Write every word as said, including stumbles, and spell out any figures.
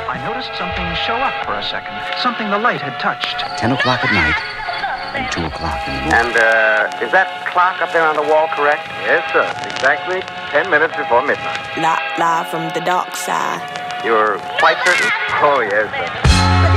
I noticed something show up for a second. Something the light had touched. Ten o'clock at night and two o'clock in the morning. And, uh, is that clock up there on the wall correct? Yes, sir. Exactly ten minutes before midnight. Live from the dark side. You're quite certain? Oh, yes, sir.